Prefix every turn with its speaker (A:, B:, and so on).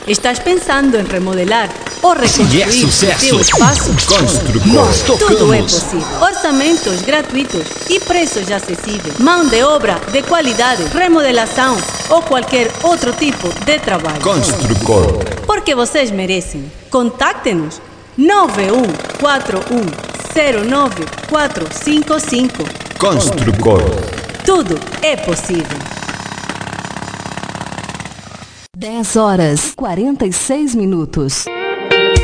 A: Estás pensando em remodelar ou reconstruir teu espaço?
B: Construcor.
A: Tudo é possível. Orçamentos gratuitos e preços acessíveis. Mão de obra de qualidade, remodelação ou qualquer outro tipo de trabalho.
B: Construcor.
A: Porque vocês merecem. Contacte-nos 9141095455.
B: Construcor.
A: Tudo é possível.
C: 10 horas 46 minutos.